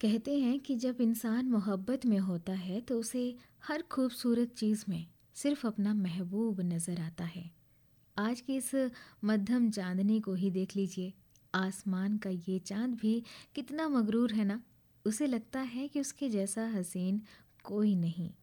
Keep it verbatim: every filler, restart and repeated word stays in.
कहते हैं कि जब इंसान मोहब्बत में होता है तो उसे हर खूबसूरत चीज़ में सिर्फ अपना महबूब नज़र आता है। आज की इस मध्यम चांदनी को ही देख लीजिए। आसमान का ये चांद भी कितना मगरूर है ना। उसे लगता है कि उसके जैसा हसीन कोई नहीं।